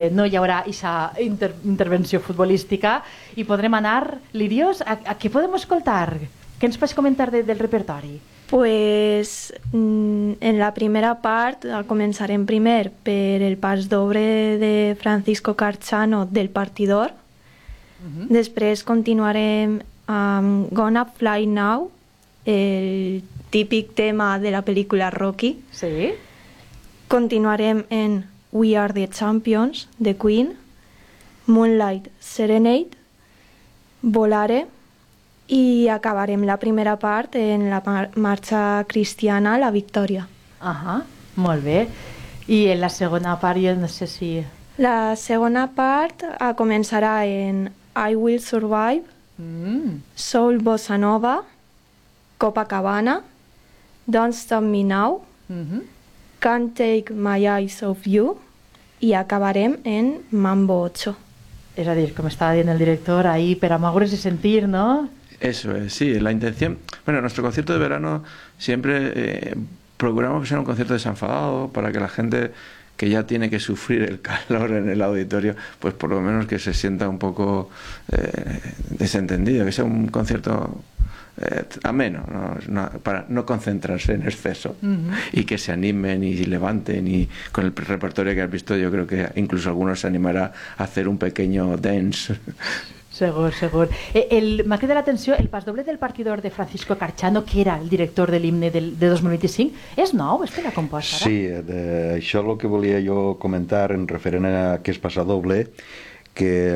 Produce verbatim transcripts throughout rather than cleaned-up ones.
eh, no hi haurà aquesta inter intervenció futbolística i podrem anar, Lirios, a, a què podem escoltar? Què ens pots comentar de, del repertori? Pues en la primera part començarem primer per el pas doble de Francisco Carchano del Partidor. Uh-huh. Després continuarem amb Gonna Fly Now, el típic tema de la pel·lícula Rocky. Sí. Continuarem en We Are the Champions, de Queen, Moonlight Serenade, Volare, i acabarem la primera part en la mar marxa cristiana, la Victòria. Ahà, molt bé. I en la segona part, jo no sé si... La segona part començarà en I Will Survive, mm. Soul Bossa Nova, Copacabana, Don't Stop Me Now, mm-hmm. Can't Take My Eyes Off You, i acabarem en Mambo ocho. És a dir, com estava dient el director, ahí per a moure's i sentir, no? Eso es, sí, la intención... Bueno, nuestro concierto de verano siempre eh, procuramos que sea un concierto desenfadado para que la gente que ya tiene que sufrir el calor en el auditorio, pues por lo menos que se sienta un poco eh, desentendido, que sea un concierto eh, ameno, ¿no? No, para no concentrarse en exceso, uh-huh. y que se animen y levanten, y con el repertorio que has visto yo creo que incluso algunos se animará a hacer un pequeño dance. Segur, segur. M'ha cridat l'atenció el pas doble del Partidor de Francisco Carchano, que era el director de l'himne de dos mil vint-i-cinc. És nou? És la composta, ara? Sí, de, això és el que volia jo comentar en referent a aquest passadoble, que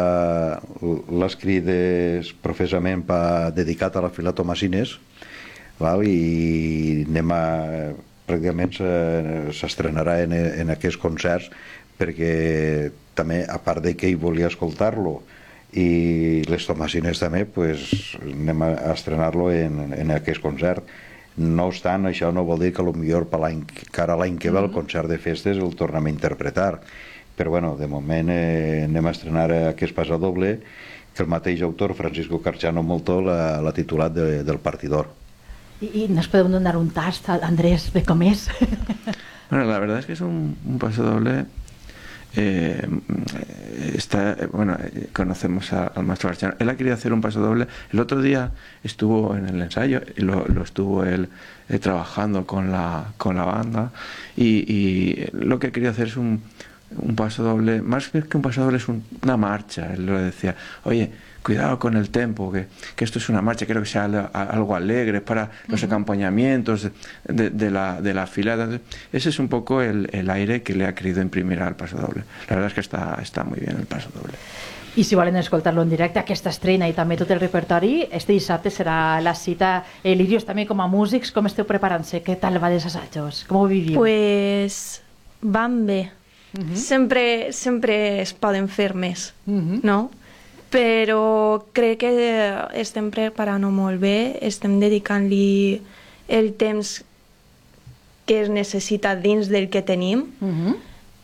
l'ha escrit professament pa, dedicat a la Fila Tomasines, val? I anem a, pràcticament s'estrenarà en, en aquests concerts, perquè també, a part de que ell volia escoltar-lo, i les Tomasines també, pues, anem a estrenar-lo en, en aquest concert. No obstant, això no vol dir que potser per l'any, cara l'any que ve el concert de festes el tornem a interpretar, però bueno, de moment eh, anem a estrenar aquest passadoble, que el mateix autor, Francisco Carchano Molto, l'ha titulat de, del Partidor. I, I nos podem donar un tast, Andrés, de com és? Bueno, la verdad es que es un, un pasadoble. Eh, está, bueno, conocemos a, al maestro Carchano. Él ha querido hacer un pasodoble. El otro día estuvo en el ensayo y lo, lo estuvo él eh, trabajando con la, con la banda, y, y lo que quería hacer es un, un pasodoble, más que un pasodoble es un, una marcha. Él lo decía, oye, cuidado con el tempo, que, que esto es una marcha, quiero que sea algo alegre para los acompañamientos de, de, de, la, de la filada. Ese es un poco el, el aire que le ha querido imprimir al pasodoble. La verdad es que está, está muy bien el pasodoble. I si volen escoltar-lo en directe, aquesta estrena i també tot el repertori, este dissabte serà la cita. Eh, Lirios, també com a músics, com esteu preparant-se? Què tal va dels assajos? Com ho viviu? Pues van bé. Uh -huh. sempre, sempre es poden fer més, uh -huh. no? Però crec que estem preparant-ho molt bé, estem dedicant-li el temps que es necessita dins del que tenim, uh-huh.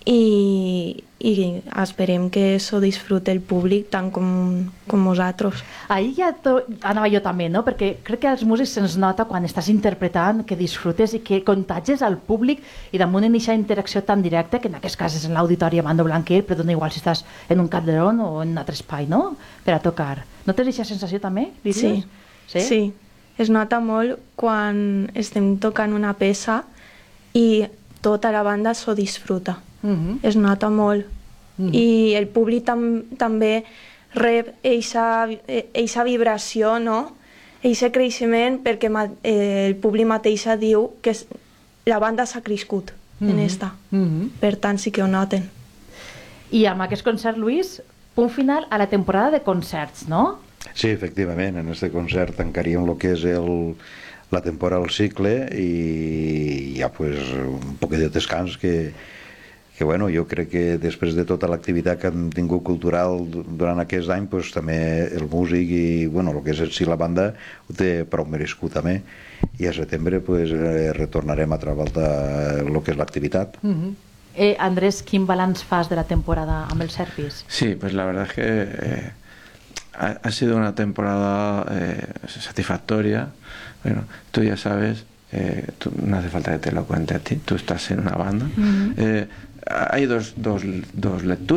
i, i esperem que s'ho disfrute el públic tant com, com nosaltres. Ahir ja to... anava jo també, no? Perquè crec que als músics se'ns nota quan estàs interpretant, que disfrutes i que contagies al públic, i damunt en aquesta interacció tan directa, que en aquest cas és en l'auditori a Bando Blanquer, però dona igual si estàs en un Calderón o en un altre espai, no? Per a tocar. No tens aquesta sensació també, Lirios? Sí. sí, sí. Es nota molt quan estem tocant una peça i tota la banda s'ho disfruta. Uh-huh. Es nota molt. Uh-huh. I el públic tam també rep eixa vibració, no? Eixe creixement, perquè eh, el públic mateix diu que la banda s'ha crescut uh-huh. en esta. Uh-huh. Per tant, sí que ho noten. I amb aquest concert, Luis, punt final a la temporada de concerts, no? Sí, efectivament, en aquest concert tancaríem el que és el, la temporada del cicle, i ja pues, un poquet de descans que, que bueno, jo crec que després de tota l'activitat que hem tingut cultural durant aquest any, pues, també el músic i bueno, el que és si la banda ho té prou merescut també, i a setembre pues, eh, retornarem a altra volta el que és l'activitat. Uh-huh. eh, Andrés, quin balanç fas de la temporada amb els Serpis? Sí, pues la verdad es que eh, ha, ha sido una temporada eh, satisfactoria. Bueno, tú ya sabes, eh, tú, no hace falta que te lo cuente a ti, tú estás en una banda. Uh-huh. eh, hay dos, dos, dos lecturas.